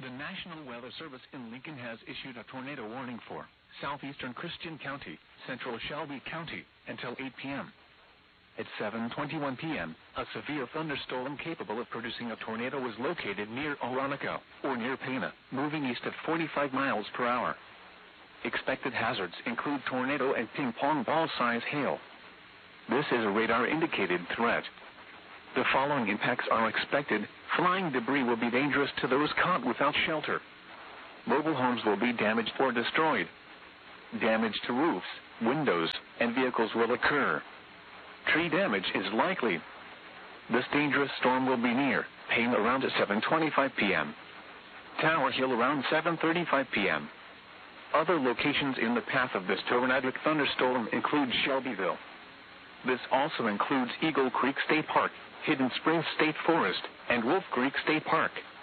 The National Weather Service in Lincoln has issued a tornado warning for southeastern Christian County, central Shelby County, until 8 p.m. At 7:21 p.m., a severe thunderstorm capable of producing a tornado was located near Oronoco, or near Pana, moving east at 45 miles per hour. Expected hazards include tornado and ping-pong ball-size hail. This is a radar-indicated threat. The following impacts are expected. Flying debris will be dangerous to those caught without shelter. Mobile homes will be damaged or destroyed. Damage to roofs, windows, and vehicles will occur. Tree damage is likely. This dangerous storm will be near Payne around 7:25 p.m. Tower Hill around 7:35 p.m. Other locations in the path of this tornadic thunderstorm include Shelbyville. This also includes Eagle Creek State Park, Hidden Springs State Forest, and Wolf Creek State Park.